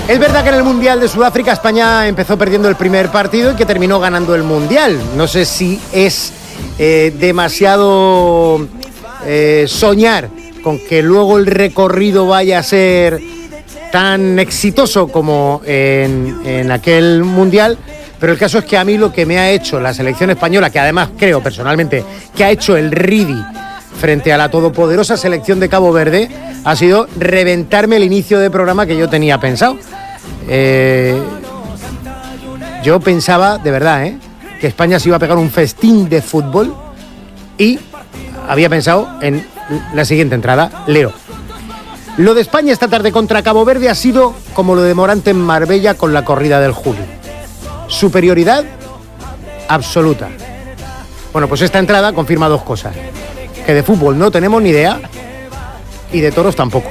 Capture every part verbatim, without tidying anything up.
Es verdad que en el Mundial de Sudáfrica España empezó perdiendo el primer partido y que terminó ganando el Mundial. No sé si es eh, demasiado eh, soñar con que luego el recorrido vaya a ser tan exitoso como en, en aquel Mundial, pero el caso es que a mí lo que me ha hecho la selección española, que además creo personalmente que ha hecho el Ridi frente a la todopoderosa selección de Cabo Verde, ha sido reventarme el inicio de programa que yo tenía pensado. Eh, yo pensaba, de verdad, ¿eh? que España se iba a pegar un festín de fútbol y había pensado en la siguiente entrada, leo. Lo de España esta tarde contra Cabo Verde ha sido como lo de Morante en Marbella con la corrida del Juli. Superioridad absoluta. Bueno, pues esta entrada confirma dos cosas. Que de fútbol no tenemos ni idea y de toros tampoco.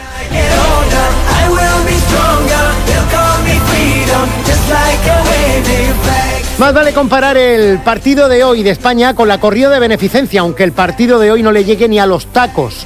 Más vale comparar el partido de hoy de España con la corrida de beneficencia, aunque el partido de hoy no le llegue ni a los tacos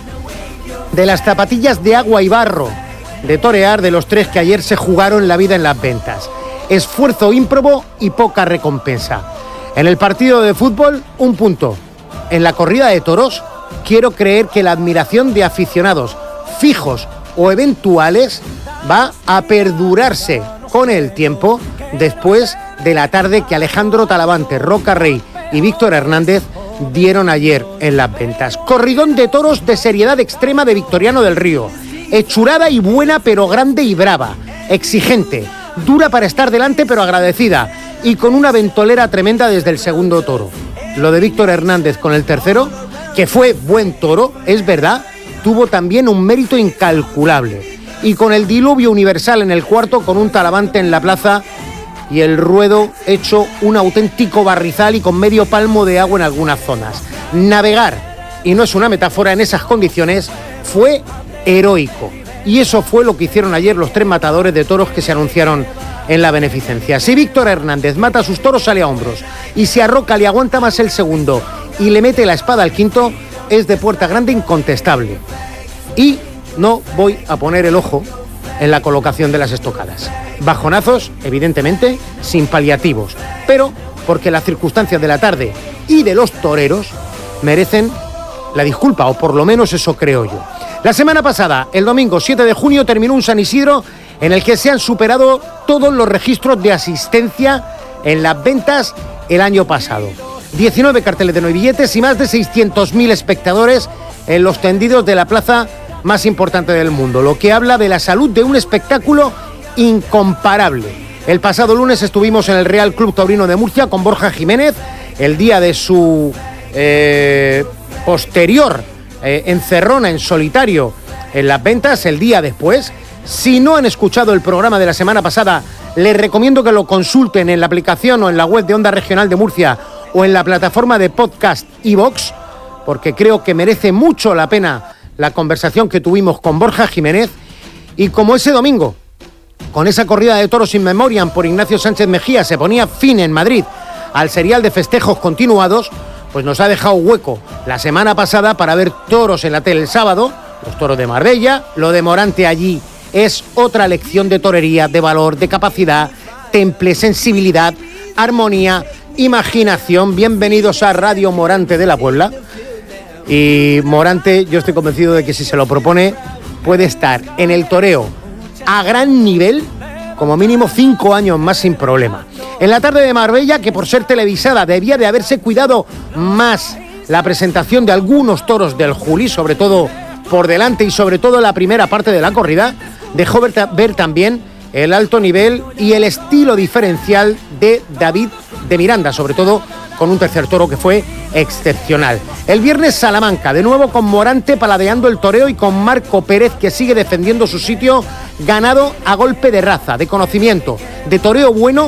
de las zapatillas de agua y barro de torear de los tres que ayer se jugaron la vida en las ventas. Esfuerzo ímprobo y poca recompensa. En el partido de fútbol, un punto. En la corrida de toros, quiero creer que la admiración de aficionados fijos o eventuales va a perdurarse con el tiempo después de la tarde que Alejandro Talavante, Roca Rey y Víctor Hernández dieron ayer en las ventas. Corridón de toros de seriedad extrema de Victoriano del Río. Hechurada y buena, pero grande y brava. Exigente, dura para estar delante, pero agradecida. Y con una ventolera tremenda desde el segundo toro. Lo de Víctor Hernández con el tercero, que fue buen toro, es verdad, tuvo también un mérito incalculable. Y con el diluvio universal en el cuarto, con un Talavante en la plaza y el ruedo hecho un auténtico barrizal y con medio palmo de agua en algunas zonas. Navegar, y no es una metáfora, en esas condiciones fue heroico. Y eso fue lo que hicieron ayer los tres matadores de toros que se anunciaron en la beneficencia. Si Víctor Hernández mata a sus toros, sale a hombros. Y si a Roca le aguanta más el segundo y le mete la espada al quinto, es de puerta grande incontestable. Y no voy a poner el ojo en la colocación de las estocadas. Bajonazos, evidentemente, sin paliativos, pero porque las circunstancias de la tarde y de los toreros merecen la disculpa, o por lo menos eso creo yo. La semana pasada, el domingo siete de junio, terminó un San Isidro en el que se han superado todos los registros de asistencia en las ventas el año pasado. diecinueve carteles de nueve billetes y más de seiscientos mil espectadores en los tendidos de la plaza más importante del mundo, lo que habla de la salud de un espectáculo incomparable. El pasado lunes estuvimos en el Real Club Taurino de Murcia con Borja Jiménez, el día de su eh, posterior eh, encerrona en solitario en las ventas, el día después. Si no han escuchado el programa de la semana pasada, les recomiendo que lo consulten en la aplicación o en la web de Onda Regional de Murcia o en la plataforma de podcast iVox, porque creo que merece mucho la pena la conversación que tuvimos con Borja Jiménez. Y como ese domingo, con esa corrida de toros in memoriam por Ignacio Sánchez Mejía, se ponía fin en Madrid al serial de festejos continuados, pues nos ha dejado hueco la semana pasada para ver toros en la tele el sábado, los toros de Marbella. Lo de Morante allí es otra lección de torería, de valor, de capacidad, temple, sensibilidad, armonía, imaginación. Bienvenidos a Radio Morante de la Puebla. Y Morante, yo estoy convencido de que si se lo propone, puede estar en el toreo a gran nivel, como mínimo cinco años más sin problema. En la tarde de Marbella, que por ser televisada debía de haberse cuidado más la presentación de algunos toros del Juli, sobre todo por delante y sobre todo la primera parte de la corrida, dejó ver, ver también el alto nivel y el estilo diferencial de David de Miranda, sobre todo con un tercer toro que fue excepcional. El viernes Salamanca, de nuevo con Morante paladeando el toreo y con Marco Pérez, que sigue defendiendo su sitio, ganado a golpe de raza, de conocimiento, de toreo bueno